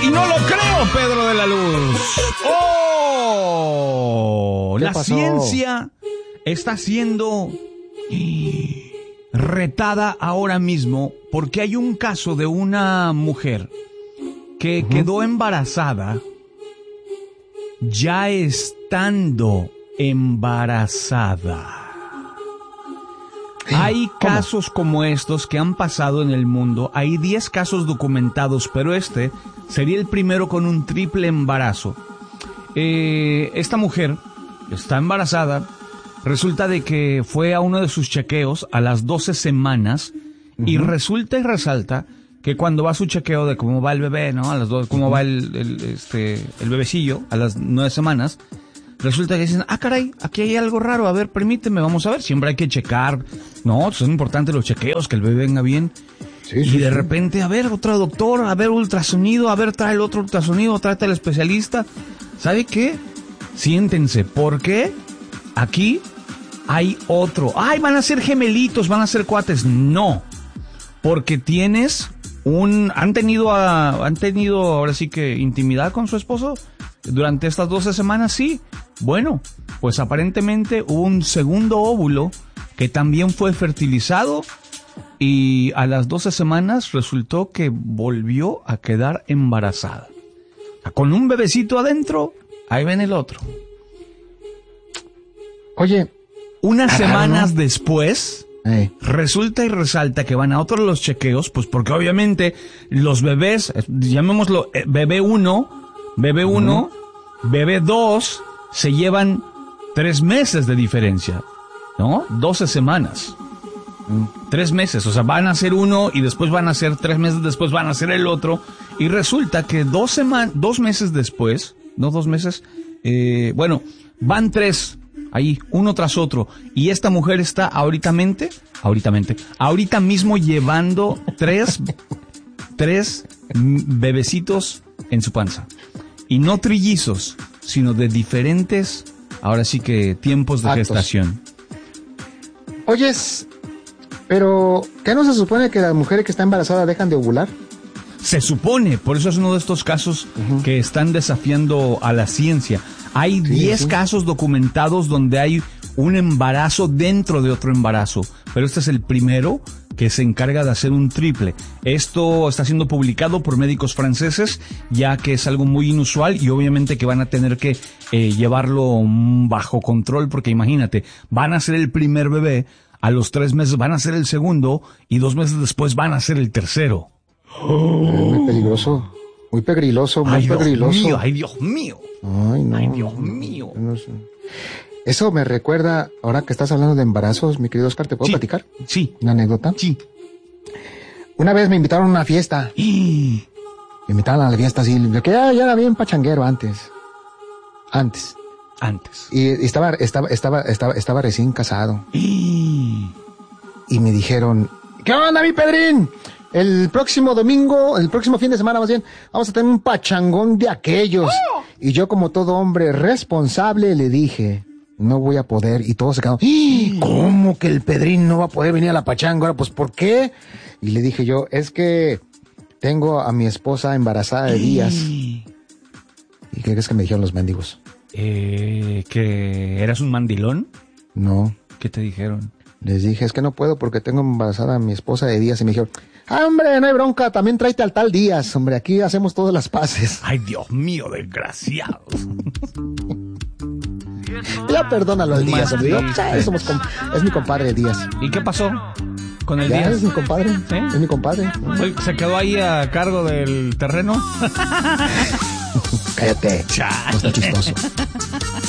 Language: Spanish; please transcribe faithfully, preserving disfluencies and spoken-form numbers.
y no lo creo, Pedro de la Luz. ¡Oh! La pasó? ciencia está siendo retada ahora mismo porque hay un caso de una mujer que uh-huh. quedó embarazada ya estando embarazada. Hay casos como estos que han pasado en el mundo. Hay diez casos documentados, pero este sería el primero con un triple embarazo. Eh, esta mujer está embarazada. Resulta de que fue a uno de sus chequeos a las doce semanas uh-huh. y resulta y resalta que cuando va a su chequeo de cómo va el bebé, ¿no? A las dos, cómo uh-huh. va el, el, este, el bebecillo a las nueve semanas. Resulta que dicen, ah, caray, aquí hay algo raro, a ver, permíteme, vamos a ver, siempre hay que checar, no, son importantes los chequeos, que el bebé venga bien, sí, y sí, de sí. repente, a ver, otro doctor, a ver, ultrasonido, a ver, trae el otro ultrasonido, tráete al especialista, ¿sabe qué? Siéntense, porque aquí hay otro, ay, van a ser gemelitos, van a ser cuates, no, porque tienes un, han tenido, a, han tenido ahora sí que intimidad con su esposo durante estas doce semanas, sí. Bueno, pues aparentemente hubo un segundo óvulo que también fue fertilizado y a las doce semanas resultó que volvió a quedar embarazada. Con un bebecito adentro, ahí ven el otro. Oye, unas raro, semanas ¿no? después, eh. resulta y resalta que van a otros los chequeos, pues porque obviamente los bebés, llamémoslo bebé uno, bebé uno, uh-huh. bebé dos, se llevan tres meses de diferencia, ¿no? doce semanas. Mm. Tres meses, o sea, van a ser uno y después van a ser tres meses después van a ser el otro. Y resulta que dos semanas, dos meses después, no dos meses, eh, bueno, van tres ahí, uno tras otro. Y esta mujer está ahoritamente, ahoritamente, ahorita mismo llevando tres, tres bebecitos en su panza. Y no trillizos, sino de diferentes, ahora sí que tiempos de Actos. gestación. Oyes, pero ¿qué no se supone que las mujeres que están embarazadas dejan de ovular? Se supone, por eso es uno de estos casos uh-huh. que están desafiando a la ciencia. Hay diez sí, sí. casos documentados donde hay un embarazo dentro de otro embarazo, pero este es el primero que se encarga de hacer un triple. Esto está siendo publicado por médicos franceses, ya que es algo muy inusual y obviamente que van a tener que eh, llevarlo bajo control, porque imagínate, van a ser el primer bebé, a los tres meses van a ser el segundo y dos meses después van a ser el tercero. Oh. Muy peligroso, muy peligroso, muy ay, peligroso. Dios mío, ay, Dios mío. Ay, no. Ay, Dios mío. No sé. Eso me recuerda, ahora que estás hablando de embarazos, mi querido Oscar, ¿te puedo sí, platicar? Sí. ¿Una anécdota? Sí. Una vez me invitaron a una fiesta. Me invitaron a la fiesta así, que ya, ya era bien pachanguero antes. Antes. Antes. Y, y estaba, estaba, estaba, estaba, estaba recién casado. Y me dijeron, ¿qué onda, mi Pedrín? El próximo domingo, el próximo fin de semana más bien, vamos a tener un pachangón de aquellos. ¡Oh! Y yo, como todo hombre responsable, le dije, no voy a poder. Y todos se quedaron, ¿cómo que el Pedrín no va a poder venir a la pachanga? Ahora, pues, ¿por qué? Y le dije yo, es que tengo a mi esposa embarazada de días. ¿Y qué crees que me dijeron los mendigos? Eh, ¿que eras un mandilón? No. ¿Qué te dijeron? Les dije, es que no puedo porque tengo embarazada a mi esposa de días. Y me dijeron, ah, hombre, no hay bronca, también tráete al tal Díaz. Hombre, aquí hacemos todas las paces. Ay, Dios mío, desgraciados. Ya perdónalo al Díaz, hombre. Yo, ya, somos com- es mi compadre Díaz. ¿Y qué pasó con el ya, Díaz? Es mi compadre, ¿Sí? Es mi compadre. ¿Se quedó ahí a cargo del terreno? Cállate. Chale. No está chistoso.